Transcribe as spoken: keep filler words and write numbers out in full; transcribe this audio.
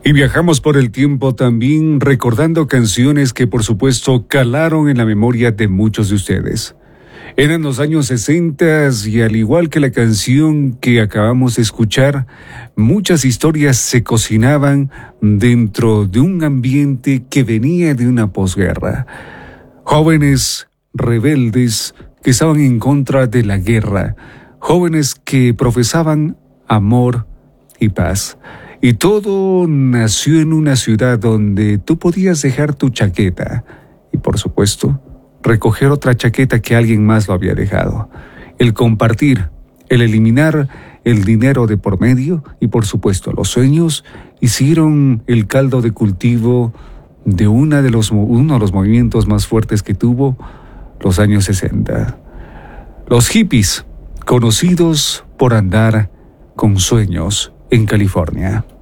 Y viajamos por el tiempo también recordando canciones que por supuesto calaron en la memoria de muchos de ustedes. Eran los años sesenta y al igual que la canción que acabamos de escuchar, muchas historias se cocinaban dentro de un ambiente que venía de una posguerra. Jóvenes rebeldes que estaban en contra de la guerra, jóvenes que profesaban amor y paz. Y todo nació en una ciudad donde tú podías dejar tu chaqueta y, por supuesto, recoger otra chaqueta que alguien más lo había dejado. El compartir, el eliminar el dinero de por medio y, por supuesto, los sueños hicieron el caldo de cultivo de una de los, uno de los movimientos más fuertes que tuvo los años sesenta. Los hippies, conocidos por andar con sueños en California.